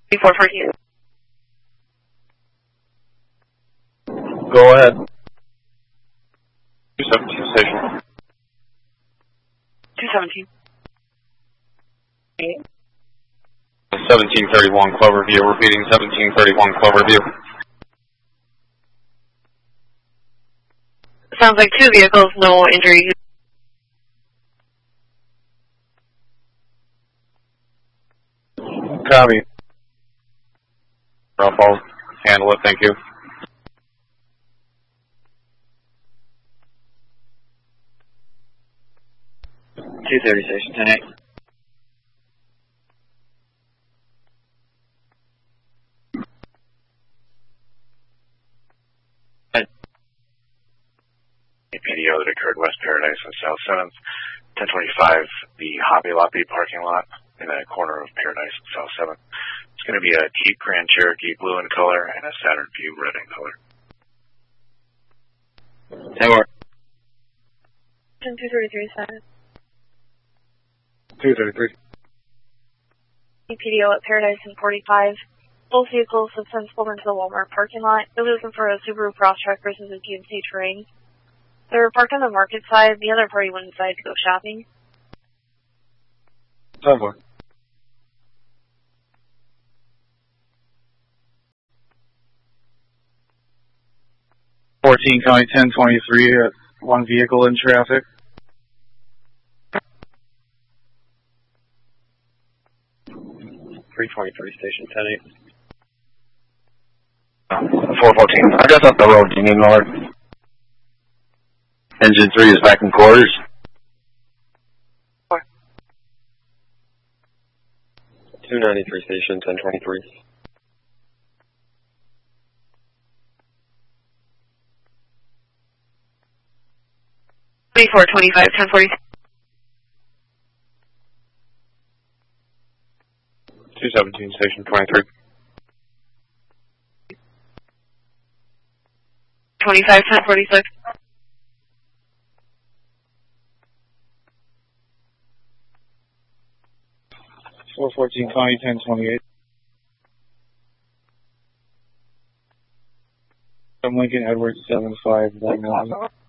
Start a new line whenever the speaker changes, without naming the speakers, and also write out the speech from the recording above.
414.
Go ahead.
217 station.
217.
1731 Cloverview, repeating 1731 Cloverview.
Sounds like 2 vehicles, no injuries.
Copy. I'll handle it, thank you.
230 station 10-8.
PDO that occurred West Paradise and South 7th, 1025, the Hobby Lobby parking lot in the corner of Paradise and South 7th. It's going to be a Jeep Grand Cherokee blue in color and a Saturn Vue red in color.
10-4.
233,
233.
PDO at Paradise and 45. Both vehicles have since pulled into the Walmart parking lot. They're looking for a Subaru Crosstrek versus a GMC Terrain. They're parked on the market side. The other party went inside to go shopping.
10-4. County 1023, one vehicle in traffic.
323 station 10-8.
414. I got up the road. Do you need an alert? Engine 3 is back in quarters.
293 station 1023.
2425, 1040.
217 station 23.
25, 1046.
414 County 1028. Lincoln Edwards 7591.